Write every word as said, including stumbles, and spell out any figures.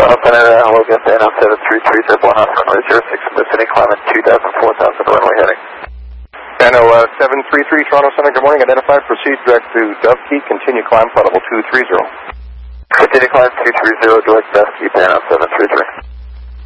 Toronto Center, uh, we'll get there now, seven three three, triple one, runway zero six, Mississippi, climbing two thousand, four thousand, runway heading. Nano uh, seven three three, Toronto Center, good morning, identified, proceed direct to Dove Key, continue climb, level two three zero. Continue climb two three zero, direct Dove Key, Nano seven three three.